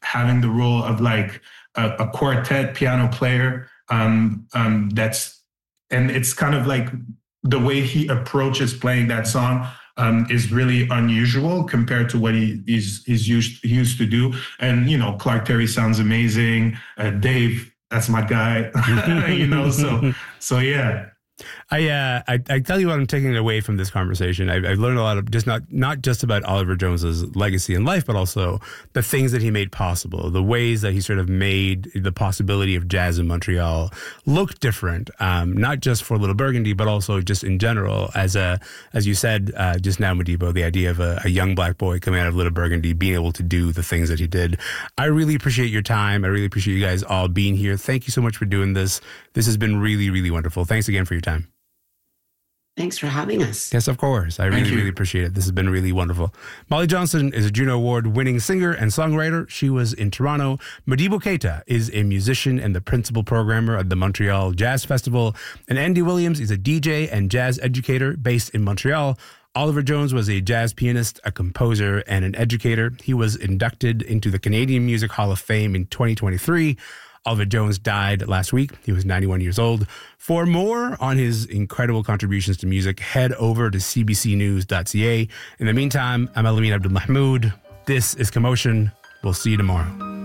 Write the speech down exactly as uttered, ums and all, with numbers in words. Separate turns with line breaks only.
having the role of like a, a quartet piano player. Um, um, that's and it's kind of like the way he approaches playing that song um, is really unusual compared to what he, he's he's used he used to do. And you know, Clark Terry sounds amazing. Uh, Dave, that's my guy. you know, so so yeah.
I, uh, I I tell you what I'm taking away from this conversation. I've, I've learned a lot of just not not just about Oliver Jones's legacy in life, but also the things that he made possible, the ways that he sort of made the possibility of jazz in Montreal look different, um, not just for Little Burgundy, but also just in general. As a as you said uh, just now, Modibo, the idea of a, a young black boy coming out of Little Burgundy being able to do the things that he did. I really appreciate your time. I really appreciate you guys all being here. Thank you so much for doing this. This has been really, really wonderful. Thanks again for your time.
Thanks for having us.
Yes, of course. I really, really appreciate it. This has been really wonderful. Molly Johnson is a Juno Award-winning singer and songwriter. She was in Toronto. Modibo Keita is a musician and the principal programmer at the Montreal Jazz Festival. And Andy Williams is a D J and jazz educator based in Montreal. Oliver Jones was a jazz pianist, a composer, and an educator. He was inducted into the Canadian Music Hall of Fame in twenty twenty-three. Oliver Jones died last week. He was ninety-one years old. For more on his incredible contributions to music, head over to c b c news dot c a. In the meantime, I'm Elamin Abdelmahmoud. This is Commotion. We'll see you tomorrow.